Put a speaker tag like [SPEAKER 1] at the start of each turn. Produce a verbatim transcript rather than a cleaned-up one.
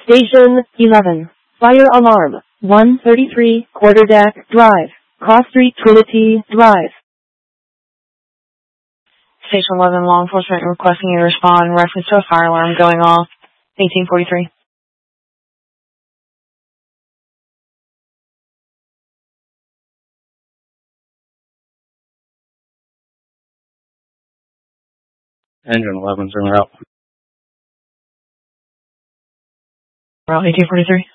[SPEAKER 1] Station eleven. Fire alarm. one thirty-three, Quarterdeck Drive. Cross Street, Trinity Drive.
[SPEAKER 2] Station eleven, law enforcement requesting you to respond in reference to a fire alarm going off. eighteen forty-three.
[SPEAKER 3] Engine eleven's en route.
[SPEAKER 2] Route eighteen forty-three.